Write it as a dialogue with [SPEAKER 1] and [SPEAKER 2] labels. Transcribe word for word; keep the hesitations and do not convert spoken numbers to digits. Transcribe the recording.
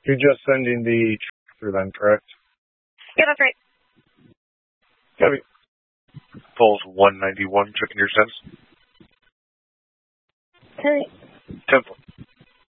[SPEAKER 1] You're just sending the through then, correct?
[SPEAKER 2] Yeah, that's right.
[SPEAKER 1] Copy.
[SPEAKER 3] Falls one ninety-one, checking your sense.
[SPEAKER 2] Okay.
[SPEAKER 3] Temple.